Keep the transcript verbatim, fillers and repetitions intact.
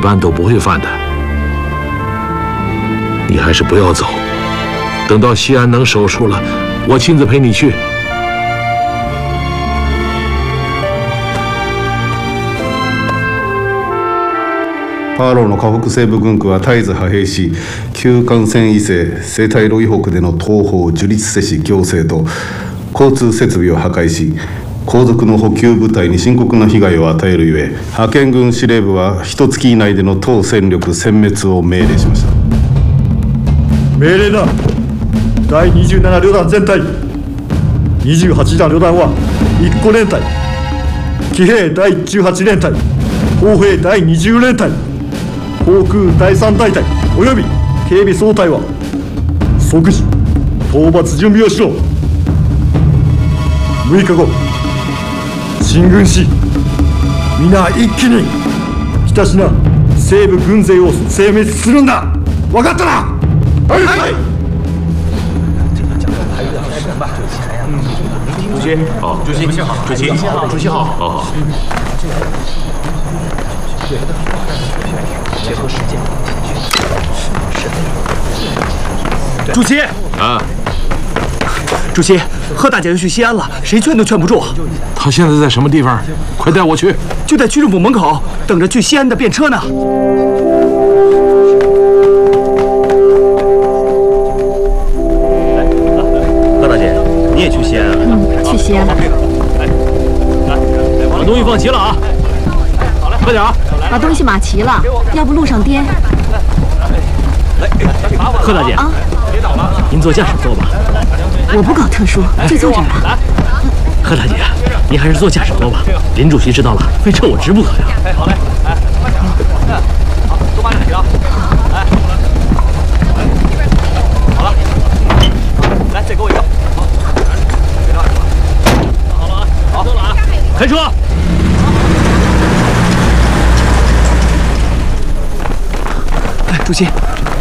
般都不会犯的。你还是不要走，等到西安能手术了，我亲自陪你去。 パーローの河北西部軍区は絶えず派兵し、旧幹線異性、生態路以北での東方樹立せし行政と交通設備を破壊し、後続の補給部隊に深刻な被害を与えるゆえ、派遣軍司令部は一月以内での当戦力殲滅を命令しました。 命令だ。だいにじゅうなな旅団全体、にじゅうはち団旅団はいっこ連隊、騎兵だいじゅうはち連隊、砲兵だいにじゅう連隊、航空だいさん大隊および警備総隊は即時討伐準備をしろ。むいかご進軍し、皆一気に北品西部軍勢を殲滅するんだ。分かったな。はい、はい。 主席好，主席好，主席好，主席好，好好。 结合实践。 主席啊， 主席，贺大姐要去西安了，谁劝都劝不住。 他现在在什么地方？快带我去！ 就在区政府门口，等着去西安的便车呢。贺大姐，你也去西安啊？ 嗯，去西安。 把东西放齐了啊！快点啊！ 把东西码齐了，要不路上颠。 贺大姐啊，您坐驾驶座吧。 我不搞特殊，就坐这儿了。 贺大姐，您还是坐驾驶座吧。林主席知道了，非撤我职不可呀。哎，好嘞，哎，快点啊！好，多买两瓶啊！哎，好了，来，再给我一个。好，好了啊，好，走了啊，开车。哎，主席，